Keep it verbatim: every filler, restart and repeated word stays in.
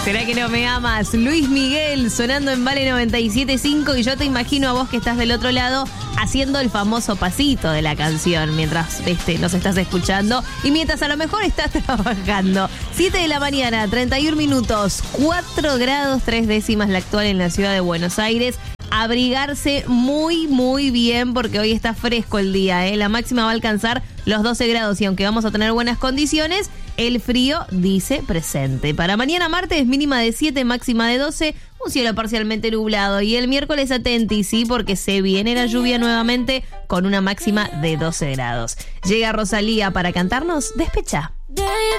¿Será que no me amas? Luis Miguel sonando en Vale noventa y siete punto cinco y yo te imagino a vos que estás del otro lado haciendo el famoso pasito de la canción mientras este, nos estás escuchando y mientras a lo mejor estás trabajando. siete de la mañana, treinta y un minutos, cuatro grados tres décimas la actual en la ciudad de Buenos Aires. Abrigarse muy, muy bien porque hoy está fresco el día, ¿eh? La máxima va a alcanzar los doce grados y aunque vamos a tener buenas condiciones, el frío dice presente. Para mañana martes, mínima de siete, máxima de doce, un cielo parcialmente nublado. Y el miércoles atenti, sí, porque se viene la lluvia nuevamente con una máxima de doce grados. Llega Rosalía para cantarnos Despecha.